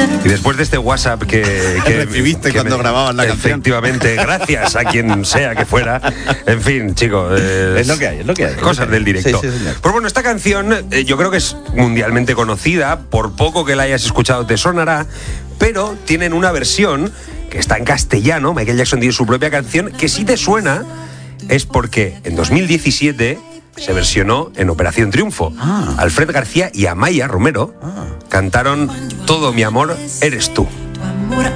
Y después de este WhatsApp que recibiste cuando grababas la canción. Efectivamente, gracias a quien sea que fuera. En fin, chicos. Es lo que hay, es lo que hay. Cosas del directo. Sí, señor. Pues bueno, esta canción yo creo que es mundialmente conocida. Por poco que la hayas escuchado te sonará. Pero tienen una versión que está en castellano. Michael Jackson tiene su propia canción. Que si te suena es porque en 2017... se versionó en Operación Triunfo. Alfred García y Amaya Romero cantaron Todo mi amor eres tú.